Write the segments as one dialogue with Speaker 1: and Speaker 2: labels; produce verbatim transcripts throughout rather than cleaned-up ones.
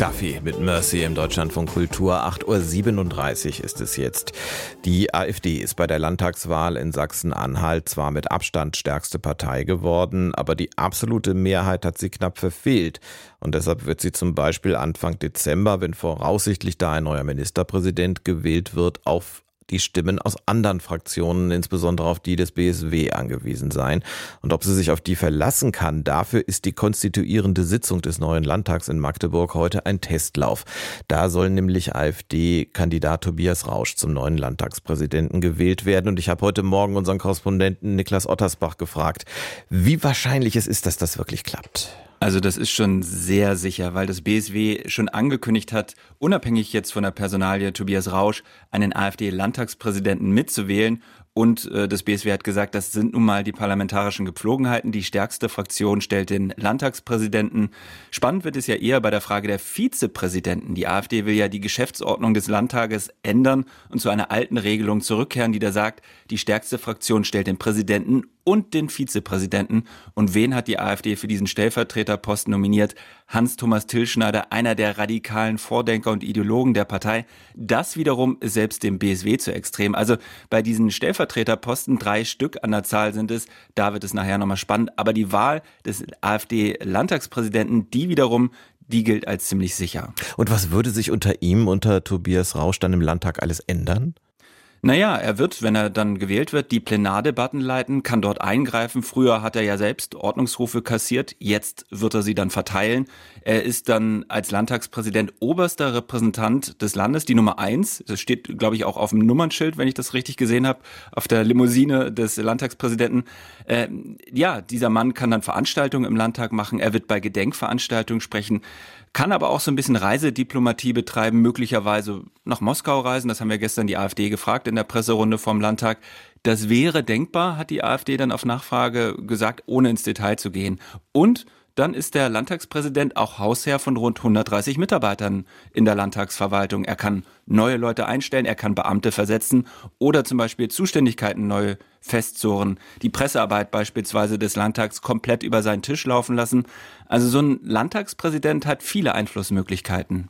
Speaker 1: Kaffee mit Mercy im Deutschlandfunk Kultur. acht Uhr siebenunddreißig ist es jetzt. Die AfD ist bei der Landtagswahl in Sachsen-Anhalt zwar mit Abstand stärkste Partei geworden, aber die absolute Mehrheit hat sie knapp verfehlt. Und deshalb wird sie zum Beispiel Anfang Dezember, wenn voraussichtlich da ein neuer Ministerpräsident gewählt wird, auf die Stimmen aus anderen Fraktionen, insbesondere auf die des B S W, angewiesen sein. Und ob sie sich auf die verlassen kann, dafür ist die konstituierende Sitzung des neuen Landtags in Magdeburg heute ein Testlauf. Da soll nämlich AfD-Kandidat Tobias Rausch zum neuen Landtagspräsidenten gewählt werden. Und ich habe heute Morgen unseren Korrespondenten Niklas Ottersbach gefragt, wie wahrscheinlich es ist, dass das wirklich klappt.
Speaker 2: Also das ist schon sehr sicher, weil das B S W schon angekündigt hat, unabhängig jetzt von der Personalie Tobias Rausch, einen AfD-Landtagspräsidenten mitzuwählen. Und äh, das B S W hat gesagt, das sind nun mal die parlamentarischen Gepflogenheiten. Die stärkste Fraktion stellt den Landtagspräsidenten. Spannend wird es ja eher bei der Frage der Vizepräsidenten. Die AfD will ja die Geschäftsordnung des Landtages ändern und zu einer alten Regelung zurückkehren, die da sagt, die stärkste Fraktion stellt den Präsidenten und den Vizepräsidenten. Und wen hat die AfD für diesen Stellvertreterposten nominiert? Hans-Thomas Tilschneider, einer der radikalen Vordenker und Ideologen der Partei. Das wiederum ist selbst dem B S W zu extrem. Also bei diesen Stellvertreterposten, drei Stück an der Zahl sind es, da wird es nachher nochmal spannend. Aber die Wahl des AfD-Landtagspräsidenten, die wiederum, die gilt als ziemlich sicher.
Speaker 1: Und was würde sich unter ihm, unter Tobias Rausch, dann im Landtag alles ändern?
Speaker 2: Naja, er wird, wenn er dann gewählt wird, die Plenardebatten leiten, kann dort eingreifen. Früher hat er ja selbst Ordnungsrufe kassiert, jetzt wird er sie dann verteilen. Er ist dann als Landtagspräsident oberster Repräsentant des Landes, die Nummer eins. Das steht, glaube ich, auch auf dem Nummernschild, wenn ich das richtig gesehen habe, auf der Limousine des Landtagspräsidenten. Äh, ja, dieser Mann kann dann Veranstaltungen im Landtag machen, er wird bei Gedenkveranstaltungen sprechen, kann aber auch so ein bisschen Reisediplomatie betreiben, möglicherweise nach Moskau reisen. Das haben wir gestern die AfD gefragt in der Presserunde vom Landtag. Das wäre denkbar, hat die AfD dann auf Nachfrage gesagt, ohne ins Detail zu gehen. Und dann ist der Landtagspräsident auch Hausherr von rund hundertdreißig Mitarbeitern in der Landtagsverwaltung. Er kann neue Leute einstellen, er kann Beamte versetzen oder zum Beispiel Zuständigkeiten neu festzurren. Die Pressearbeit beispielsweise des Landtags komplett über seinen Tisch laufen lassen. Also so ein Landtagspräsident hat viele Einflussmöglichkeiten.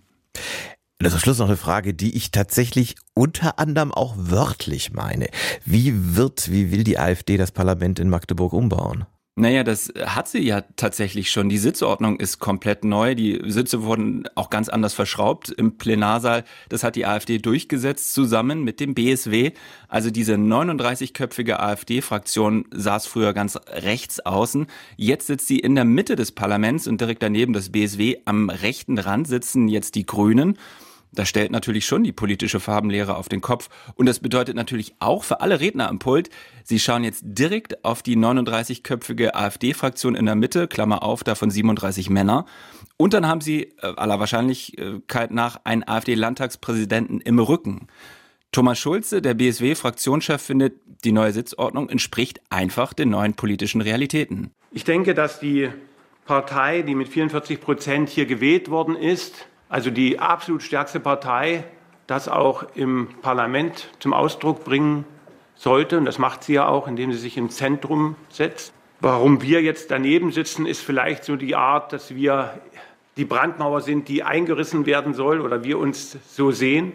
Speaker 1: Zum Schluss noch eine Frage, die ich tatsächlich unter anderem auch wörtlich meine. Wie wird, wie will die AfD das Parlament in Magdeburg umbauen?
Speaker 2: Naja, das hat sie ja tatsächlich schon. Die Sitzordnung ist komplett neu. Die Sitze wurden auch ganz anders verschraubt im Plenarsaal. Das hat die AfD durchgesetzt zusammen mit dem B S W. Also diese neununddreißigköpfige AfD-Fraktion saß früher ganz rechts außen. Jetzt sitzt sie in der Mitte des Parlaments und direkt daneben das B S W. Am rechten Rand sitzen jetzt die Grünen. Das stellt natürlich schon die politische Farbenlehre auf den Kopf. Und das bedeutet natürlich auch für alle Redner am Pult, sie schauen jetzt direkt auf die neununddreißigköpfige AfD-Fraktion in der Mitte, Klammer auf, davon siebenunddreißig Männer. Und dann haben sie äh, aller Wahrscheinlichkeit nach einen AfD-Landtagspräsidenten im Rücken. Thomas Schulze, der B S W-Fraktionschef, findet, die neue Sitzordnung entspricht einfach den neuen politischen Realitäten.
Speaker 3: Ich denke, dass die Partei, die mit vierundvierzig Prozent hier gewählt worden ist, also die absolut stärkste Partei, das auch im Parlament zum Ausdruck bringen sollte. Und das macht sie ja auch, indem sie sich im Zentrum setzt. Warum wir jetzt daneben sitzen, ist vielleicht so die Art, dass wir die Brandmauer sind, die eingerissen werden soll oder wir uns so sehen.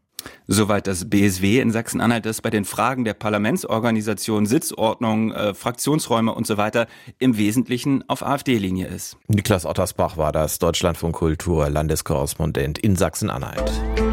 Speaker 2: Soweit das B S W in Sachsen-Anhalt, das bei den Fragen der Parlamentsorganisation, Sitzordnung, äh, Fraktionsräume und so weiter im Wesentlichen auf AfD-Linie ist.
Speaker 1: Niklas Ottersbach war das, Deutschlandfunk Kultur, Landeskorrespondent in Sachsen-Anhalt.